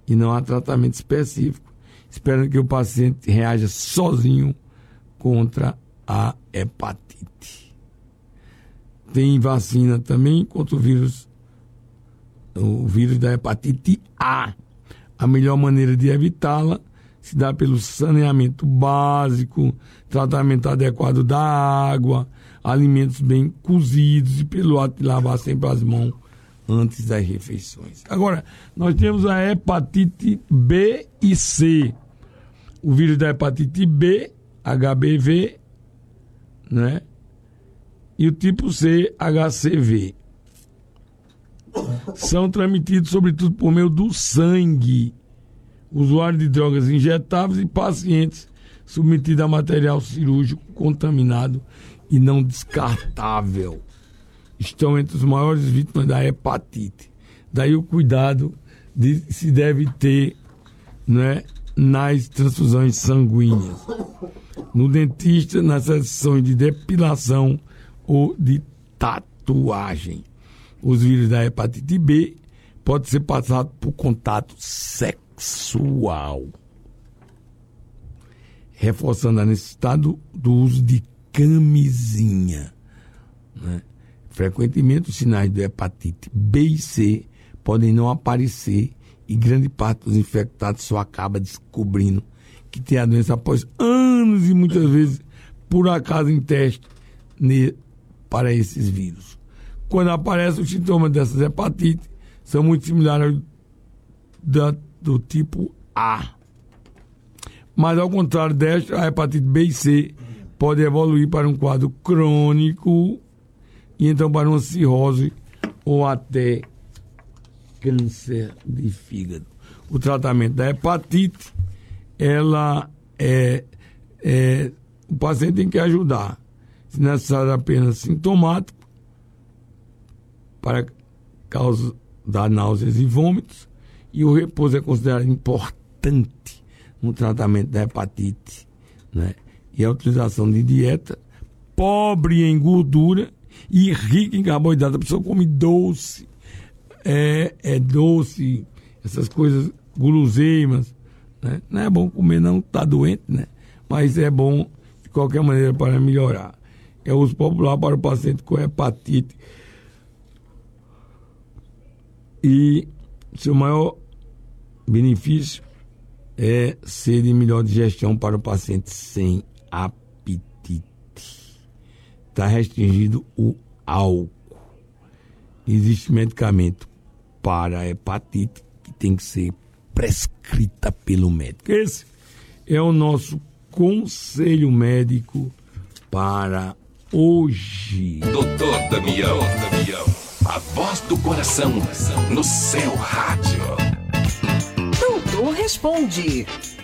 e não há tratamento específico, esperando que o paciente reaja sozinho contra a hepatite. Tem vacina também contra o vírus da hepatite A. A melhor maneira de evitá-la se dá pelo saneamento básico, tratamento adequado da água, alimentos bem cozidos e pelo ato de lavar sempre as mãos antes das refeições. Agora, nós temos a hepatite B e C. O vírus da hepatite B, HBV, né? E o tipo C, HCV. São transmitidos, sobretudo, por meio do sangue. Usuários de drogas injetáveis e pacientes submetidos a material cirúrgico contaminado e não descartável estão entre os maiores vítimas da hepatite. Daí o cuidado que se deve ter, né, nas transfusões sanguíneas, no dentista, nas sessões de depilação ou de tatuagem. Os vírus da hepatite B podem ser passados por contato sexual, reforçando a necessidade do uso de camisinha, né? Frequentemente, os sinais de hepatite B e C podem não aparecer e grande parte dos infectados só acaba descobrindo que tem a doença após anos e muitas vezes, por acaso, em teste para esses vírus. Quando aparecem os sintomas dessas hepatites, são muito similares do tipo A. Mas, ao contrário desta, a hepatite B e C pode evoluir para um quadro crônico e então para uma cirrose ou até câncer de fígado. O tratamento da hepatite, o paciente tem que ajudar, se necessário apenas sintomático, para causa da náuseas e vômitos, e o repouso é considerado importante no tratamento da hepatite, né? E a utilização de dieta pobre em gordura e rica em carboidrato. A pessoa come doce, doce, essas coisas, guloseimas, né? Não é bom comer, não, tá doente, né? Mas é bom de qualquer maneira para melhorar. É uso popular para o paciente com hepatite. E seu maior benefício é ser de melhor digestão para o paciente sem apetite. Está restringido o álcool. Existe medicamento para a hepatite que tem que ser prescrita pelo médico. Esse é o nosso conselho médico para hoje. Doutor Damião, a voz do coração no seu rádio. Doutor Responde.